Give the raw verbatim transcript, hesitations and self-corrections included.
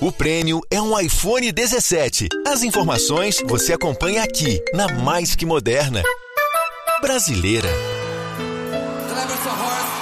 O prêmio é um iPhone dezessete. As informações você acompanha aqui, na Mais Que Moderna. Brasileira. Cleber Sahar.